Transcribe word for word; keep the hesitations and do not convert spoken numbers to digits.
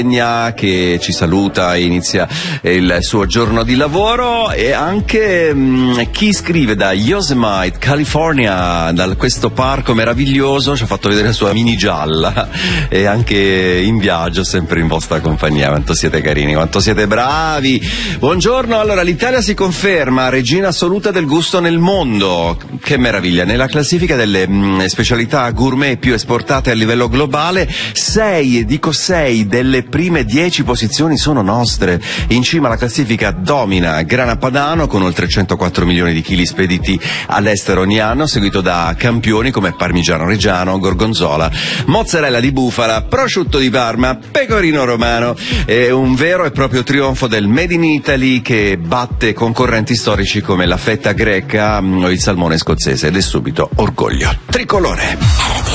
che ci saluta e inizia il suo giorno di lavoro, e anche mh, chi scrive da Yosemite, California, da questo parco meraviglioso, ci ha fatto vedere la sua mini gialla, e anche in viaggio sempre in vostra compagnia. Quanto siete carini, quanto siete bravi. Buongiorno. Allora, l'Italia si conferma regina assoluta del gusto nel mondo. Che meraviglia. Nella classifica delle mh, specialità gourmet più esportate a livello globale, sei, dico sei delle prime dieci posizioni sono nostre. In cima alla classifica domina Grana Padano con oltre centoquattro milioni di chili spediti all'estero ogni anno, seguito da campioni come Parmigiano Reggiano, Gorgonzola, mozzarella di bufala, prosciutto di Parma, pecorino romano. È un vero e proprio trionfo del Made in Italy che batte concorrenti storici come la fetta greca o il salmone scozzese, ed è subito orgoglio tricolore.